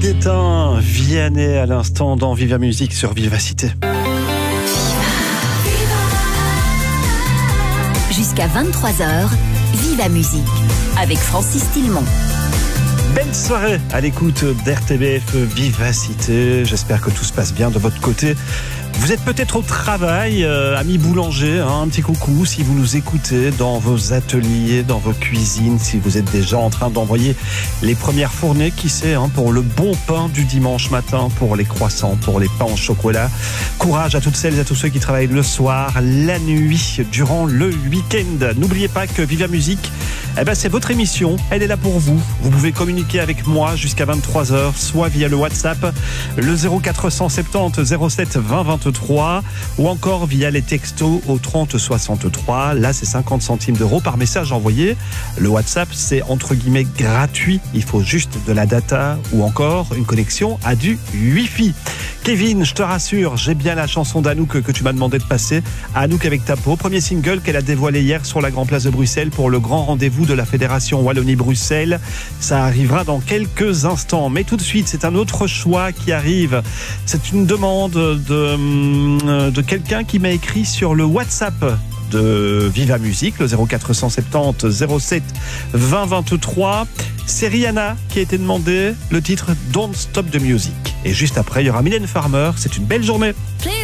d'Étain, Vianney à l'instant dans Viva Musique sur Vivacité. Jusqu'à 23h, Viva Musique avec Francis Tillemont. Belle soirée à l'écoute d'RTBF Vivacité. J'espère que tout se passe bien de votre côté. Vous êtes peut-être au travail, amis boulangers, un petit coucou si vous nous écoutez dans vos ateliers, dans vos cuisines, si vous êtes déjà en train d'envoyer les premières fournées, qui sait, pour le bon pain du dimanche matin, pour les croissants, pour les pains au chocolat. Courage à toutes celles et à tous ceux qui travaillent le soir, la nuit, durant le week-end. N'oubliez pas que Viva Musique, c'est votre émission, elle est là pour vous. Vous pouvez communiquer avec moi jusqu'à 23h, soit via le WhatsApp, le 0470 07 20 23, ou encore via les textos au 30 63. Là, c'est 50 centimes d'euros par message envoyé. Le WhatsApp, c'est entre guillemets gratuit. Il faut juste de la data ou encore une connexion à du Wi-Fi. Kevin, je te rassure, j'ai bien la chanson d'Anouk que tu m'as demandé de passer. Anouk avec ta peau, premier single qu'elle a dévoilé hier sur la Grand Place de Bruxelles pour le grand rendez-vous de la Fédération Wallonie-Bruxelles. Ça arrivera dans quelques instants. Mais tout de suite, c'est un autre choix qui arrive. C'est une demande de quelqu'un qui m'a écrit sur le WhatsApp de Viva Musique, le 0470 07 20 23. C'est Rihanna qui a été demandé, le titre Don't Stop the Music. Et juste après, il y aura Mylène Farmer. C'est une belle journée.